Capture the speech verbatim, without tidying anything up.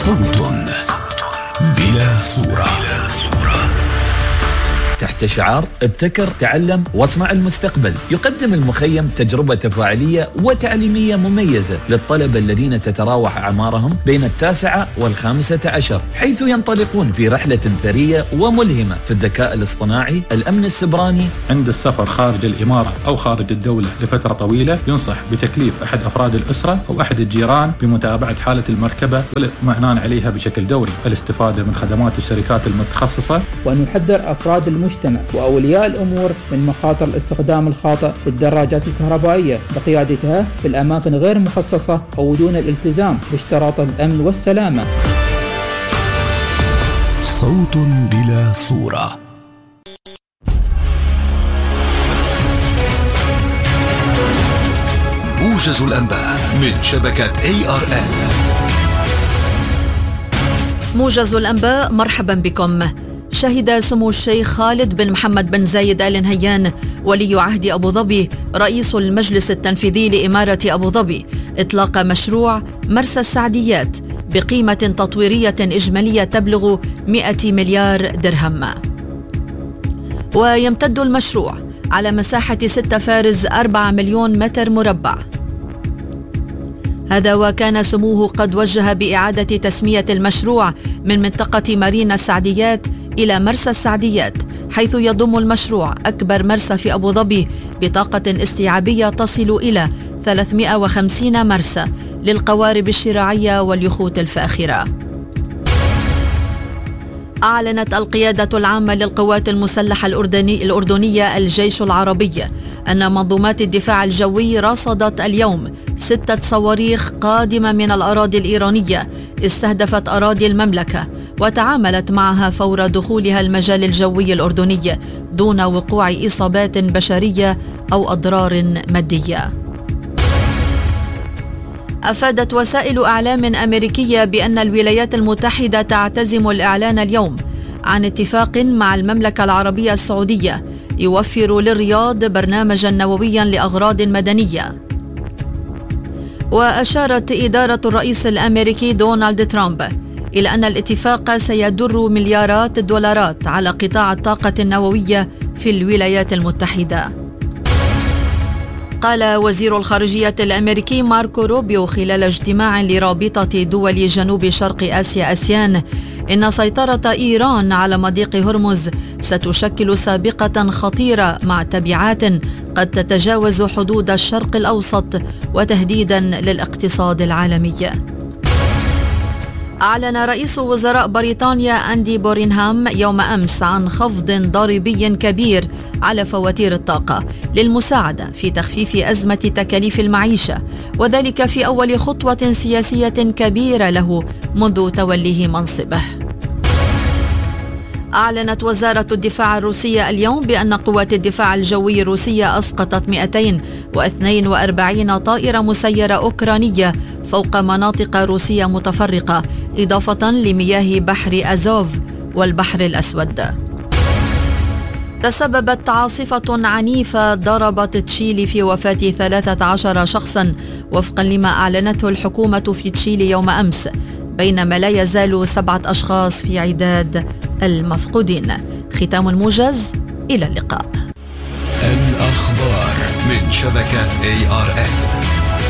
صوت بلا صورة. تحت شعار ابتكر تعلم واصنع المستقبل، يقدم المخيم تجربة تفاعلية وتعليمية مميزة للطلبة الذين تتراوح أعمارهم بين التاسعة والخامسة عشر، حيث ينطلقون في رحلة ثرية وملهمة في الذكاء الاصطناعي، الأمن السبراني. عند السفر خارج الإمارة أو خارج الدولة لفترة طويلة، ينصح بتكليف أحد أفراد الأسرة أو أحد الجيران بمتابعة حالة المركبة والاطمئنان عليها بشكل دوري، الاستفادة من خدمات الشركات المتخصصة، وأن يحذر أفراد المجتمع وأولياء الأمور من مخاطر الاستخدام الخاطئ للدراجات الكهربائية بقيادتها في الأماكن غير مخصصة أو دون الالتزام باشتراط الأمن والسلامة. صوت بلا صورة. موجز الأنباء من شبكة إيه آر إل. موجز الأنباء، مرحبا بكم. شهد سمو الشيخ خالد بن محمد بن زايد آل نهيان ولي عهد أبو ظبي رئيس المجلس التنفيذي لإمارة أبو ظبي إطلاق مشروع مرسى السعديات بقيمة تطويرية إجمالية تبلغ مئة مليار درهم، ويمتد المشروع على مساحة ستة فارز أربعة مليون متر مربع. هذا وكان سموه قد وجه بإعادة تسمية المشروع من منطقة مارينا السعديات إلى مرسى السعديات، حيث يضم المشروع أكبر مرسى في أبو ظبي بطاقة استيعابية تصل إلى ثلاثمئة وخمسين مرسى للقوارب الشراعية واليخوت الفاخرة. أعلنت القيادة العامة للقوات المسلحة الأردني الأردنية الجيش العربي أن منظومات الدفاع الجوي رصدت اليوم ستة صواريخ قادمة من الأراضي الإيرانية استهدفت أراضي المملكة، وتعاملت معها فور دخولها المجال الجوي الأردني دون وقوع إصابات بشرية أو أضرار مادية. أفادت وسائل أعلام أمريكية بأن الولايات المتحدة تعتزم الإعلان اليوم عن اتفاق مع المملكة العربية السعودية يوفر للرياض برنامجا نوويا لأغراض مدنية. وأشارت إدارة الرئيس الأمريكي دونالد ترامب إلى أن الاتفاق سيدر مليارات الدولارات على قطاع الطاقة النووية في الولايات المتحدة. قال وزير الخارجية الأمريكي ماركو روبيو خلال اجتماع لرابطة دول جنوب شرق آسيا آسيان إن سيطرة إيران على مضيق هرمز ستشكل سابقة خطيرة مع تبعات قد تتجاوز حدود الشرق الأوسط وتهديدا للاقتصاد العالمي. أعلن رئيس وزراء بريطانيا أندي بورينهام يوم أمس عن خفض ضريبي كبير على فواتير الطاقة للمساعدة في تخفيف أزمة تكاليف المعيشة، وذلك في أول خطوة سياسية كبيرة له منذ توليه منصبه. أعلنت وزارة الدفاع الروسية اليوم بأن قوات الدفاع الجوي الروسية أسقطت مئتين واثنين وأربعين طائرة مسيرة أوكرانية فوق مناطق روسية متفرقة، إضافة لمياه بحر أزوف والبحر الأسود. تسببت عاصفة عنيفة ضربت تشيلي في وفاة ثلاثة عشر شخصا وفقا لما أعلنته الحكومة في تشيلي يوم أمس، بينما لا يزال سبعة أشخاص في عداد المفقودين. ختام الموجز، إلى اللقاء. الأخبار من شبكة إيه آر إل.